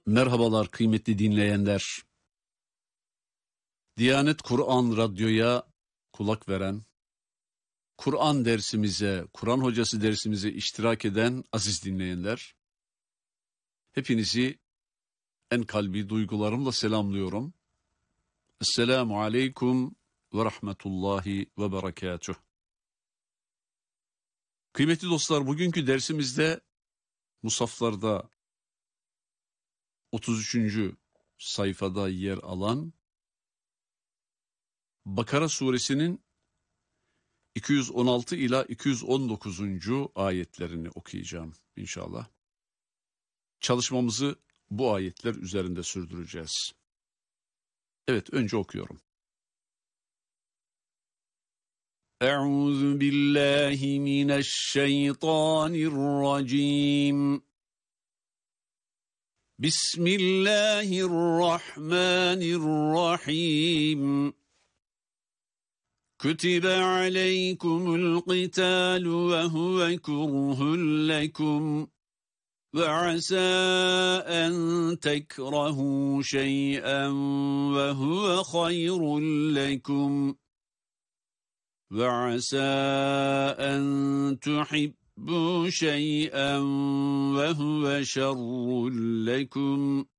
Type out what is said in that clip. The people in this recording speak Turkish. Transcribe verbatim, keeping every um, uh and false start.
Merhabalar kıymetli dinleyenler. Diyanet Kur'an Radyo'ya kulak veren, Kur'an dersimize, Kur'an hocası dersimize iştirak eden aziz dinleyenler, hepinizi en kalbi duygularımla selamlıyorum. Esselamu aleyküm ve rahmetullahi ve berekatuh. Kıymetli dostlar, bugünkü dersimizde musaflarda otuz üçüncü sayfada yer alan Bakara suresinin iki yüz on altı ila iki yüz on dokuzuncu ayetlerini okuyacağım inşallah. Çalışmamızı bu ayetler üzerinde sürdüreceğiz. Evet, önce okuyorum. Euzu billahi mineşşeytanirracim. Bismillahirrahmanirrahim. كتب عليكم القتال وهو كره لكم وعسى أن تكرهوا شيئا وهو خير لكم وعسى أن تحبوا شيئا وهو شر لكم